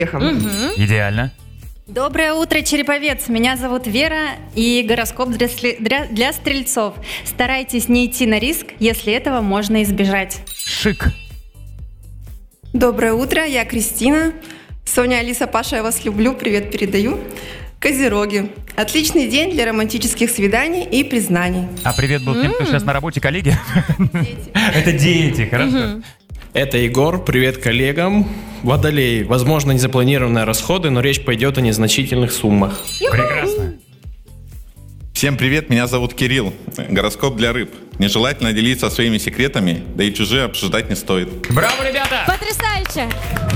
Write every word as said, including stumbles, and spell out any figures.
Идеально. Доброе утро, Череповец. Меня зовут Вера, и гороскоп для, для, для стрельцов. Старайтесь не идти на риск, если этого можно избежать. Шик. Доброе утро, я Кристина. Соня, Алиса, Паша, я вас люблю, привет передаю. Козероги. Отличный день для романтических свиданий и признаний. А привет был тем, кто сейчас на работе, коллеги? Это дети, хорошо. Это Егор, привет коллегам. Водолей. Возможно, незапланированные расходы, но речь пойдет о незначительных суммах. Прекрасно. Всем привет, меня зовут Кирилл. Гороскоп для рыб. Нежелательно делиться своими секретами, да и чужие обсуждать не стоит. Браво, ребята! Потрясающе!